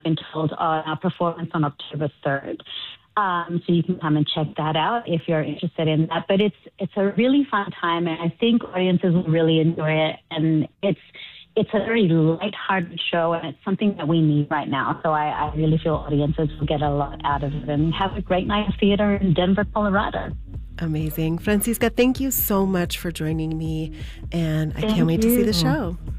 been told, on our performance on October 3rd. So you can come and check that out if you're interested in that. But it's a really fun time, and I think audiences will really enjoy it. And it's a very lighthearted show, and it's something that we need right now. So I really feel audiences will get a lot out of it and have a great night of theater in Denver, Colorado. Amazing. Francisca, thank you so much for joining me, and I can't wait to see the show.